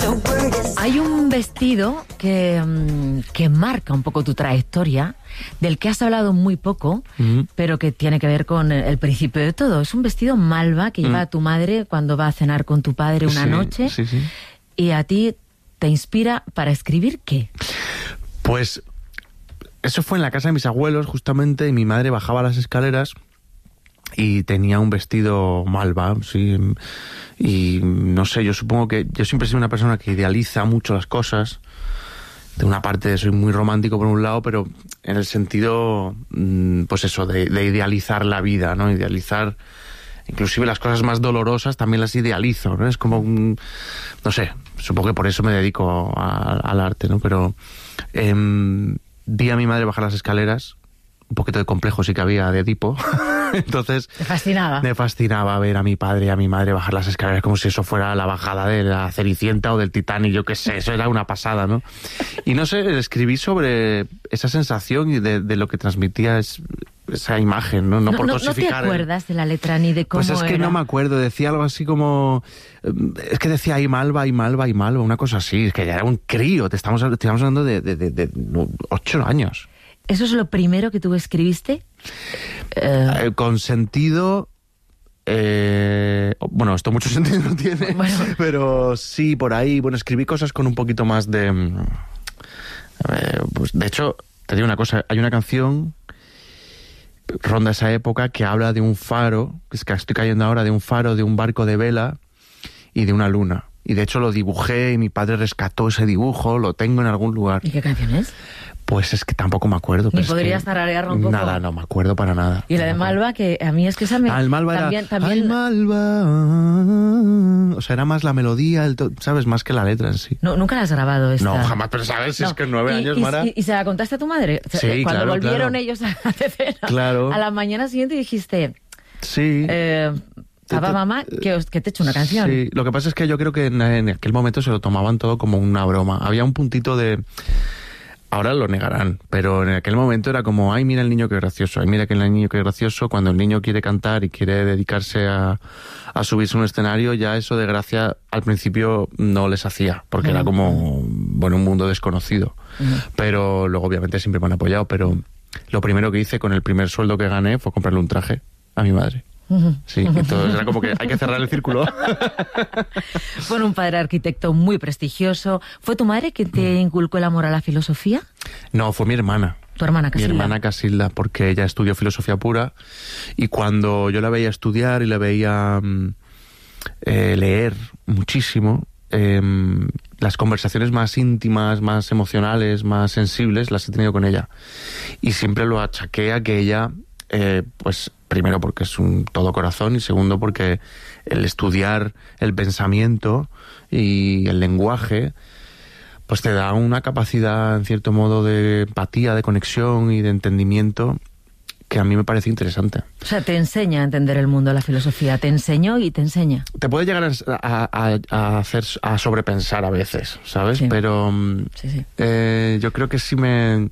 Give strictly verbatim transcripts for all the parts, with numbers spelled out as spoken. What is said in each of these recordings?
Hay un vestido que, que marca un poco tu trayectoria, del que has hablado muy poco, uh-huh. pero que tiene que ver con el principio de todo. Es un vestido malva que uh-huh. lleva a tu madre cuando va a cenar con tu padre una sí, noche. Sí, sí. Y a ti te inspira para escribir ¿qué? Pues eso fue en la casa de mis abuelos, justamente, y mi madre bajaba las escaleras y tenía un vestido malva, sí. Y no sé, yo supongo que yo siempre he sido una persona que idealiza mucho las cosas. De una parte soy muy romántico por un lado, pero en el sentido, pues eso, de, de idealizar la vida, ¿no? Idealizar, inclusive las cosas más dolorosas también las idealizo, ¿no? Es como un, no sé, supongo que por eso me dedico a, al arte, ¿no? Pero eh, vi a mi madre bajar las escaleras, un poquito de complejo sí que había de tipo. Entonces te fascinaba. Me fascinaba ver a mi padre y a mi madre bajar las escaleras como si eso fuera la bajada de la Cenicienta o del Titanic, yo qué sé, eso era una pasada, ¿no? Y no sé, escribí sobre esa sensación y de, de lo que transmitía es, esa imagen, ¿no? No, no por no, cosificar. ¿No te acuerdas de la letra ni de cómo era? Pues es que era? no me acuerdo, decía algo así como... Es que decía ahí Malva, y Malva, y Malva, una cosa así, es que ya era un crío, te estamos, te estamos hablando de, de, de, de ocho años. ¿Eso es lo primero que tú escribiste? Eh... Con sentido... Eh, bueno, esto mucho sentido no tiene, bueno. Pero sí, por ahí, bueno, escribí cosas con un poquito más de... Eh, pues de hecho, te digo una cosa, hay una canción, ronda esa época, que habla de un faro, que es que estoy cayendo ahora, de un faro, de un barco de vela y de una luna. Y de hecho lo dibujé y mi padre rescató ese dibujo, lo tengo en algún lugar. ¿Y qué canción es? Pues es que tampoco me acuerdo. Ni podrías tararearlo un poco. Nada, no me acuerdo para nada. Y la de Malva, que a mí es que esa me... Ah, el Malva también, era... también... ¡Ay, Malva! O sea, era más la melodía, el to... ¿sabes? Más que la letra en sí. No, nunca la has grabado esta. No, jamás, pero ¿sabes? Si no. Es que nueve y, años, y, Mara... Y, ¿Y se la contaste a tu madre? Sí, Cuando claro, volvieron claro. ellos a la cena, claro. a la mañana siguiente dijiste... Sí. Eh, Papá, mamá, que, os, que te he hecho una canción. Sí, lo que pasa es que yo creo que en, en aquel momento se lo tomaban todo como una broma. Había un puntito de... Ahora lo negarán, pero en aquel momento era como, ay, mira el niño qué gracioso, ay, mira que el niño qué gracioso. Cuando el niño quiere cantar y quiere dedicarse a, a subirse a un escenario, ya eso de gracia al principio no les hacía, porque uh-huh. era como, bueno, un mundo desconocido. Uh-huh. Pero luego obviamente siempre me han apoyado, pero lo primero que hice con el primer sueldo que gané fue comprarle un traje a mi madre. Sí, entonces era como que hay que cerrar el círculo. Fue un padre arquitecto muy prestigioso. ¿Fue tu madre que te inculcó el amor a la filosofía? No, fue mi hermana. ¿Tu hermana Casilda? Mi hermana Casilda, porque ella estudió filosofía pura y cuando yo la veía estudiar y la veía eh, leer muchísimo, eh, las conversaciones más íntimas, más emocionales, más sensibles las he tenido con ella. Y siempre lo achaqué a que ella, eh, pues... Primero porque es un todo corazón y segundo porque el estudiar el pensamiento y el lenguaje pues te da una capacidad en cierto modo de empatía, de conexión y de entendimiento que a mí me parece interesante. O sea, te enseña a entender el mundo, la filosofía, te enseñó y te enseña. Te puede llegar a, a, a hacer a sobrepensar a veces, ¿sabes? Sí. Pero sí, sí. Eh, yo creo que sí me...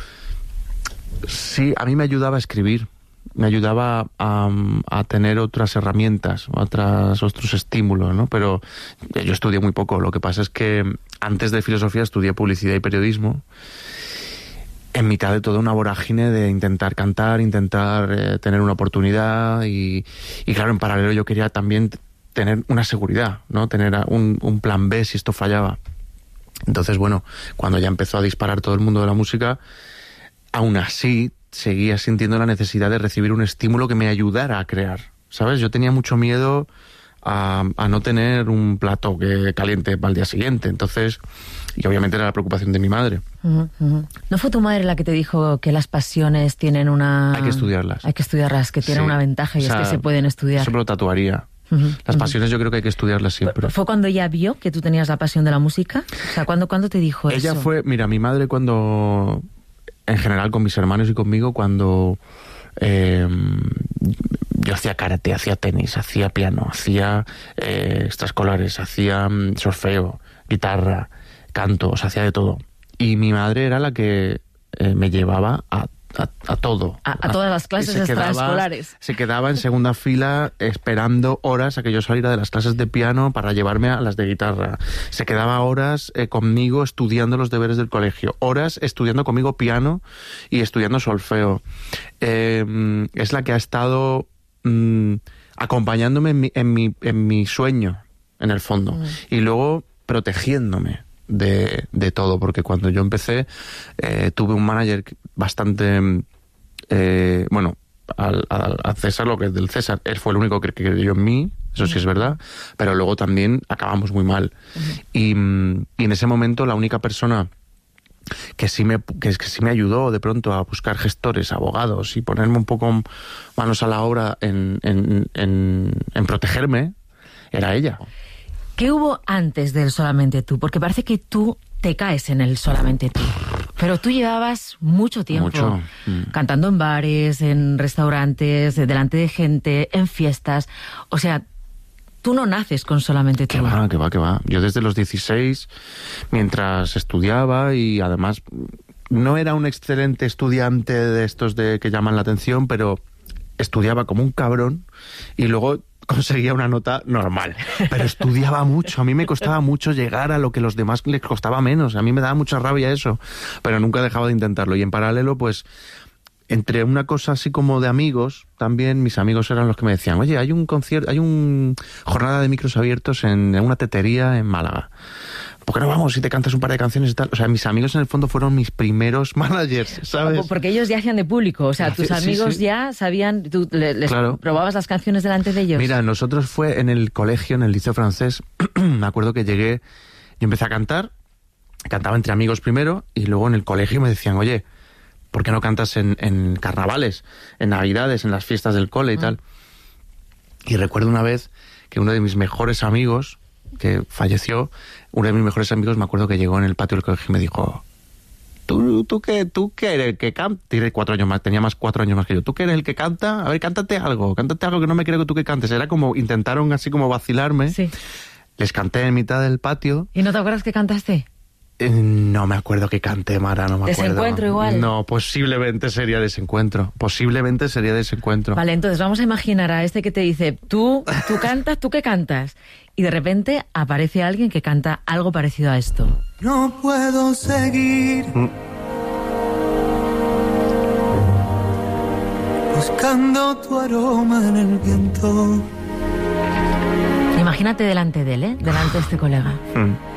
Sí, a mí me ayudaba a escribir. Me ayudaba a, a tener otras herramientas, otras, otros estímulos, ¿no? Pero yo estudié muy poco. Lo que pasa es que antes de filosofía estudié publicidad y periodismo, en mitad de toda una vorágine de intentar cantar, intentar eh, tener una oportunidad y, y claro, en paralelo yo quería también tener una seguridad, ¿no? Tener un, un plan B si esto fallaba. Entonces, bueno, cuando ya empezó a disparar todo el mundo de la música, aún así seguía sintiendo la necesidad de recibir un estímulo que me ayudara a crear, ¿sabes? Yo tenía mucho miedo a, a no tener un plato que caliente para el día siguiente, entonces, y obviamente era la preocupación de mi madre. Uh-huh, uh-huh. ¿No fue tu madre la que te dijo que las pasiones tienen una... Hay que estudiarlas. Hay que estudiarlas, que tienen sí. una ventaja y o sea, es que se pueden estudiar. Eso me lo tatuaría. Uh-huh, Las pasiones uh-huh. yo creo que hay que estudiarlas siempre. ¿Fue cuando ella vio que tú tenías la pasión de la música? O sea, ¿cuándo, ¿cuándo te dijo ella eso? Ella fue, mira, mi madre cuando... En general con mis hermanos y conmigo cuando eh, yo hacía karate, hacía tenis, hacía piano, hacía eh, extraescolares, hacía um, solfeo, guitarra, canto, o sea, hacía de todo. Y mi madre era la que eh, me llevaba a a, a todo. A, a todas las clases extraescolares. Quedaba, se quedaba en segunda fila esperando horas a que yo saliera de las clases de piano para llevarme a las de guitarra. Se quedaba horas eh, conmigo estudiando los deberes del colegio. Horas estudiando conmigo piano y estudiando solfeo. Eh, es la que ha estado mmm, acompañándome en mi, en, mi, en mi sueño, en el fondo. Mm. Y luego protegiéndome de, de todo, porque cuando yo empecé eh, tuve un manager bastante eh, bueno, al, al, al César lo que es del César, él fue el único que creyó en mí, eso sí es verdad, pero luego también acabamos muy mal. Uh-huh. y, y en ese momento la única persona que sí me que, que sí me ayudó de pronto a buscar gestores, abogados y ponerme un poco manos a la obra en, en, en, en protegerme era ella. ¿Qué hubo antes del Solamente Tú? Porque parece que tú te caes en el Solamente Tú. Pero tú llevabas mucho tiempo mucho. Mm. cantando en bares, en restaurantes, delante de gente, en fiestas. O sea, tú no naces con Solamente Tú. Que va, que va, que va. Yo desde los dieciséis, mientras estudiaba y además no era un excelente estudiante de estos de que llaman la atención, pero estudiaba como un cabrón y luego conseguía una nota normal, pero estudiaba mucho. A mí me costaba mucho llegar a lo que a los demás les costaba menos. A mí me daba mucha rabia eso, pero nunca dejaba de intentarlo. Y en paralelo, pues, entre una cosa así como de amigos, también mis amigos eran los que me decían, oye, hay un concierto, hay un jornada de micros abiertos en, en una tetería en Málaga. ¿Por qué no vamos y te cantas un par de canciones y tal? O sea, mis amigos en el fondo fueron mis primeros managers, ¿sabes? Porque ellos ya hacían de público, o sea, tus amigos sí, sí. ya sabían, tú les claro. probabas las canciones delante de ellos. Mira, nosotros fue en el colegio, en el liceo francés, me acuerdo que llegué, yo empecé a cantar, cantaba entre amigos primero, y luego en el colegio me decían, oye, ¿por qué no cantas en, en carnavales, en navidades, en las fiestas del cole y mm. tal? Y recuerdo una vez que uno de mis mejores amigos, que falleció, uno de mis mejores amigos, me acuerdo que llegó en el patio del colegio y me dijo, ¿tú, tú qué, tú qué eres el que canta? Tiene cuatro años más, tenía más cuatro años más que yo. ¿Tú qué eres el que canta? A ver, cántate algo, cántate algo que no me creo que tú que cantes. Era como, intentaron así como vacilarme. Sí. Les canté en mitad del patio. ¿Y no te acuerdas que cantaste? Eh, no me acuerdo que canté, Mara, no me acuerdo. ¿Desencuentro igual? No, posiblemente sería Desencuentro. Posiblemente sería Desencuentro. Vale, entonces vamos a imaginar a este que te dice, tú, tú cantas, ¿tú qué cantas? Y de repente aparece alguien que canta algo parecido a esto. No puedo seguir mm. buscando tu aroma en el viento. Imagínate delante de él, ¿eh? Delante de este colega. Mm.